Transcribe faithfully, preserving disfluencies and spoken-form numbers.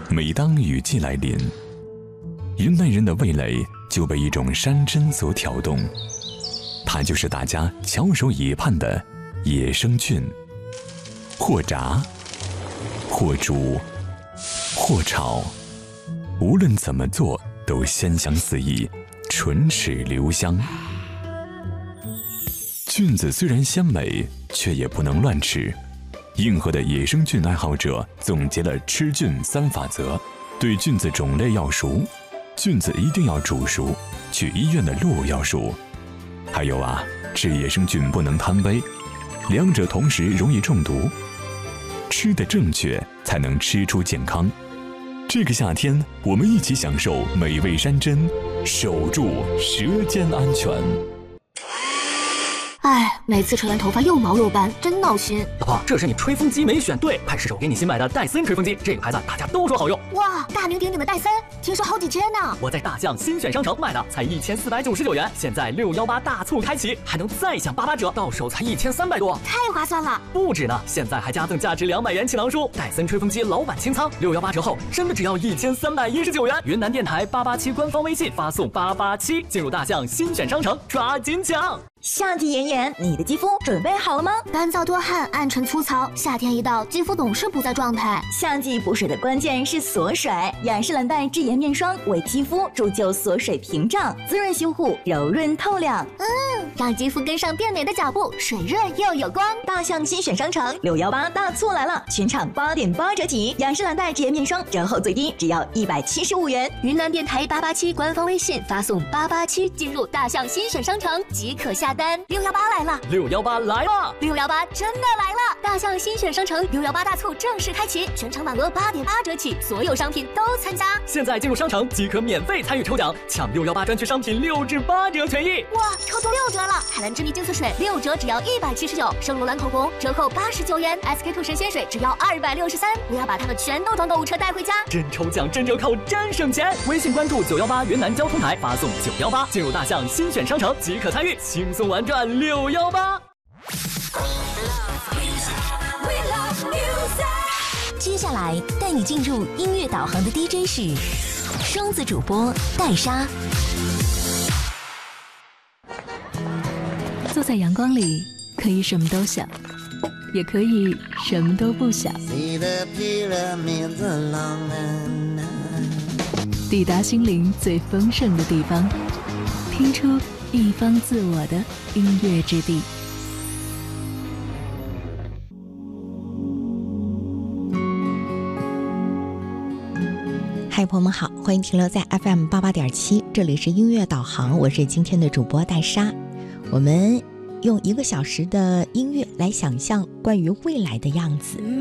每当雨季来临，云南人的味蕾就被一种山珍所挑动，它就是大家翘首以盼的野生菌。或炸，或煮，或炒，无论怎么做都鲜香四溢，唇齿留香。菌子虽然鲜美，却也不能乱吃。硬核的野生菌爱好者总结了吃菌三法则：对菌子种类要熟，菌子一定要煮熟，去医院的路要熟。还有啊，吃野生菌不能贪杯，两者同时容易中毒。吃得正确，才能吃出健康。这个夏天，我们一起享受美味山珍，守住舌尖安全。 哎，每次吹完头发又毛又斑，真闹心。 老婆，这是你吹风机没选对，快试试我给你新买的戴森吹风机，这个牌子大家都说好用。 哇，大名鼎鼎的戴森，听说好几千呢。 我在大象新选商城买的，才一千四百九十九元，现在六一八大促开启，还能再享八八折，到手才一千三百多， 太划算了。 不止呢，现在还加赠价值两百元气囊书，戴森吹风机老板清仓，六一八折后真的只要一千三百一十九元。云南电台八八七官方微信发送八八七，进入大象新选商城，抓紧抢。 夏季炎炎，你的肌肤准备好了吗？ 干燥多汗，暗沉粗糙，夏天一到，肌肤总是不在状态。 夏季补水的关键是锁水，雅诗兰黛智妍面霜为肌肤铸就锁水屏障，滋润修护，柔润透亮。 嗯，让肌肤跟上变美的脚步，水润又有光。 大象新选商城六一八大促来了，全场八点八折起，雅诗兰黛智妍面霜折后最低只要一百七十五元。 云南电台八八七官方微信发送八八七，进入大象新选商城即可下单。六一八来了， 六一八来了， 六一八真的来了！大象新选商城六一八大促正式开启，全场满额八点八折起，所有商品都参加。 现在进入商城即可免费参与抽奖，抢六一八专区商品六至八折权益。 哇，抽中六折了！海蓝之谜净色水六折只要一百七十九，圣罗兰口红折扣八十九元 ，S K two 神仙水只要二百六十三。我要把它们全都装购物车带回家。 真抽奖，真折扣，真省钱！微信关注九一八云南交通台，发送九一八，进入大象新选商城即可参与，轻松玩转六一八。 接下来带你进入音乐导航的 D J 是双子主播戴莎。 坐在阳光里，可以什么都想，也可以什么都不想。抵达心灵最丰盛的地方，听出一方自我的音乐之地。 嗨，朋友们好，欢迎停留在 F M 八八点七，这里是音乐导航，我是今天的主播戴莎。我们用一个小时的音乐来想象关于未来的样子。